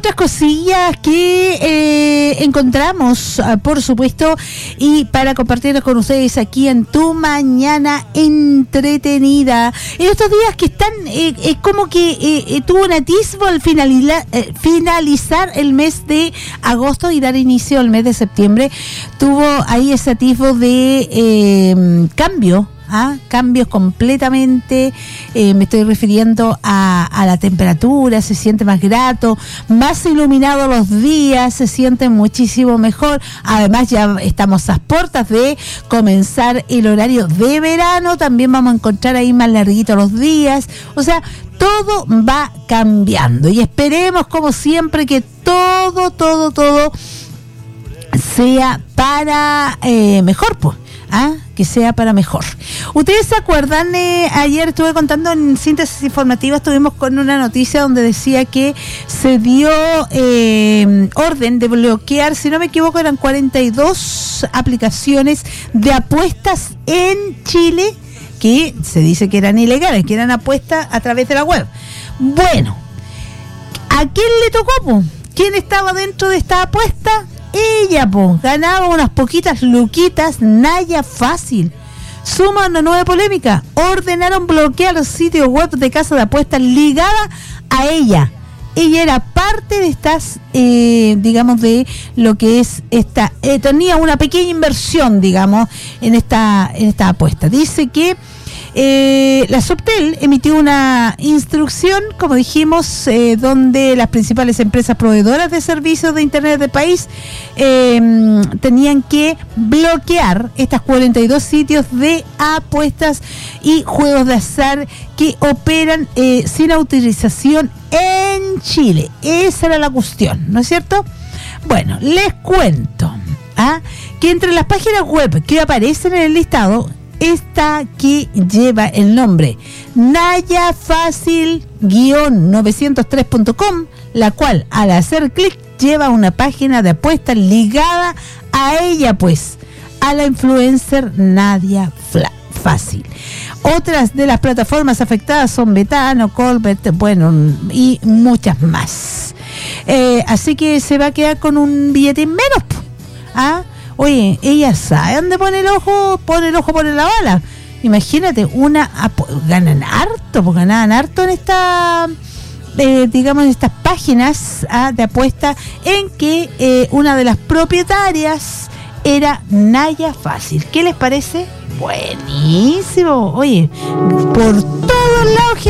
otras cosillas que encontramos, por supuesto, y para compartirlas con ustedes aquí en Tu Mañana Entretenida. En estos días que están como que tuvo un atisbo al finalizar el mes de agosto y dar inicio al mes de septiembre, tuvo ahí ese atisbo de cambio. Cambios completamente, me estoy refiriendo a la temperatura, se siente más grato, más iluminado los días, se siente muchísimo mejor. Además ya estamos a puertas de comenzar el horario de verano, también vamos a encontrar ahí más larguitos los días, o sea, todo va cambiando y esperemos como siempre que todo sea para mejor, pues. Que sea para mejor. Ustedes se acuerdan, ayer estuve contando en síntesis informativa, estuvimos con una noticia donde decía que se dio orden de bloquear, si no me equivoco, eran 42 aplicaciones de apuestas en Chile que se dice que eran ilegales, que eran apuestas a través de la web. Bueno, ¿a quién le tocó? ¿Quién estaba dentro de esta apuesta? Ella, ganaba unas poquitas luquitas, Naya Fácil. Suma una nueva polémica. Ordenaron bloquear los sitios web de casa de apuestas ligada a ella. Ella era parte de estas, digamos, de lo que es esta, tenía una pequeña inversión, digamos, en esta apuesta. Dice que la Subtel emitió una instrucción, como dijimos, donde las principales empresas proveedoras de servicios de internet del país tenían que bloquear estas 42 sitios de apuestas y juegos de azar que operan sin autorización en Chile. Esa era la cuestión, ¿no es cierto? Bueno, les cuento que entre las páginas web que aparecen en el listado, esta que lleva el nombre nayafacil-903.com, la cual al hacer clic lleva una página de apuestas ligada a ella, pues, a la influencer Nadia Fácil. Otras de las plataformas afectadas son Betano, Colbert, bueno, y muchas más. Así que se va a quedar con un billete menos, Oye, ella sabe dónde pone el ojo, pone la bala. Imagínate, ganaban harto en esta, digamos, en estas páginas de apuesta en que una de las propietarias era Naya Fácil. ¿Qué les parece? Buenísimo. Oye, por todos lados